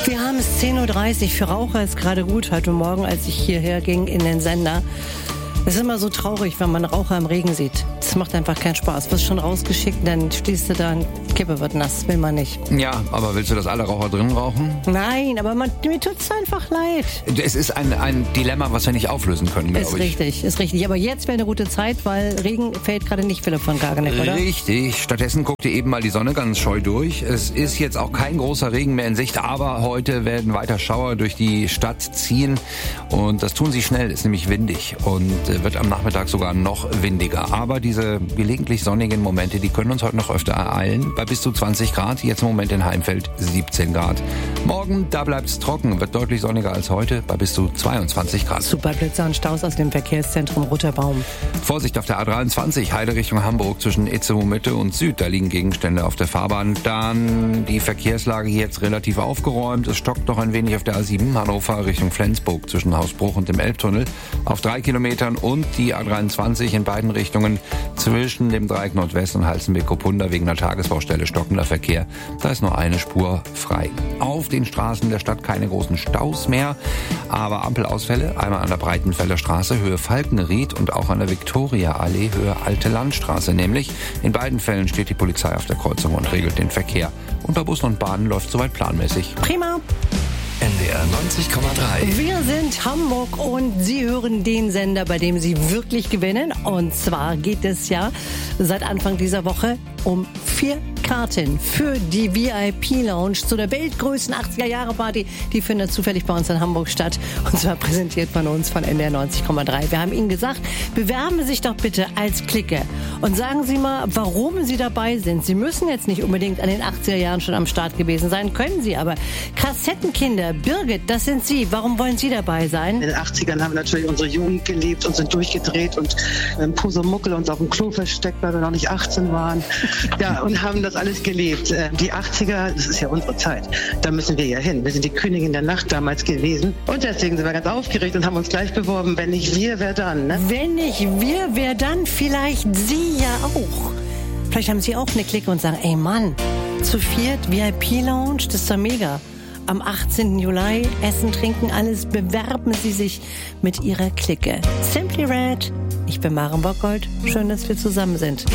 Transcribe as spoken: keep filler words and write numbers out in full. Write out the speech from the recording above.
Wir haben es zehn Uhr dreißig. Für Raucher ist gerade gut. Heute Morgen, als ich hierher ging in den Sender. Es ist immer so traurig, wenn man Raucher im Regen sieht. Das macht einfach keinen Spaß. Wirst schon rausgeschickt, dann stehst du da, die Kippe wird nass. Will man nicht. Ja, aber willst du, dass alle Raucher drin rauchen? Nein, aber man, mir tut's einfach leid. Es ist ein, ein Dilemma, was wir nicht auflösen können, glaube ich. Ist richtig, ist richtig. Aber jetzt wäre eine gute Zeit, weil Regen fällt gerade nicht, Philipp von Gargeneck, oder? Richtig. Stattdessen guckt ihr eben mal die Sonne ganz scheu durch. Es ist jetzt auch kein großer Regen mehr in Sicht, aber heute werden weiter Schauer durch die Stadt ziehen. Und das tun sie schnell, ist nämlich windig und wird am Nachmittag sogar noch windiger. Aber diese gelegentlich sonnigen Momente, die können uns heute noch öfter ereilen. Bei bis zu zwanzig Grad, jetzt im Moment in Heimfeld siebzehn Grad. Morgen, da bleibt's trocken, wird deutlich sonniger als heute, bei bis zu zweiundzwanzig Grad. Super Blitzer und Staus aus dem Verkehrszentrum Roter Baum. Vorsicht auf der A dreiundzwanzig, Heide Richtung Hamburg zwischen Itzehoe Mitte und Süd. Da liegen Gegenstände auf der Fahrbahn. Dann die Verkehrslage hier jetzt relativ aufgeräumt. Es stockt noch ein wenig auf der A sieben, Hannover Richtung Flensburg zwischen Hausbruch und dem Elbtunnel auf drei Kilometern und die A dreiundzwanzig in beiden Richtungen zwischen dem Dreieck Nordwest und Halstenbek-Kopunda wegen einer Tagesbaustelle stockender Verkehr. Da ist nur eine Spur frei. Auf den Straßen der Stadt keine großen Staus mehr, aber Ampelausfälle, einmal an der Breitenfelder Straße, Höhe Falkenried und auch an der Viktoria-Allee, Höhe Alte Landstraße. Nämlich in beiden Fällen steht die Polizei auf der Kreuzung und regelt den Verkehr. Und bei Bussen und Bahnen läuft soweit planmäßig. Prima. N D R neunzig Komma drei. Wir sind Hamburg und Sie hören den Sender, bei dem Sie wirklich gewinnen. Und zwar geht es ja seit Anfang dieser Woche um vier Karten für die V I P-Lounge zu der weltgrößten achtziger-Jahre-Party. Die findet zufällig bei uns in Hamburg statt. Und zwar präsentiert von uns von N D R neunzig Komma drei. Wir haben Ihnen gesagt, bewerben Sie sich doch bitte als Clique. Und sagen Sie mal, warum Sie dabei sind. Sie müssen jetzt nicht unbedingt an den achtziger Jahren schon am Start gewesen sein, können Sie aber. Kassettenkinder, Birgit, das sind Sie. Warum wollen Sie dabei sein? In den achtzigern haben wir natürlich unsere Jugend gelebt und sind durchgedreht und ähm, Pusemuckel uns auf dem Klo versteckt, weil wir noch nicht achtzehn waren. Ja, und haben das alles gelebt. Äh, die achtziger, das ist ja unsere Zeit. Da müssen wir ja hin. Wir sind die Königin der Nacht damals gewesen. Und deswegen sind wir ganz aufgeregt und haben uns gleich beworben. Wenn nicht wir, wer dann? Ne? Wenn nicht wir, wer dann? Vielleicht Sie ja auch. Vielleicht haben Sie auch eine Clique und sagen, ey Mann, zu viert V I P-Lounge, das ist doch mega. Am achtzehnten Juli, Essen, Trinken, alles, bewerben Sie sich mit Ihrer Clique. Simply Red, ich bin Maren Bockgold, schön, dass wir zusammen sind.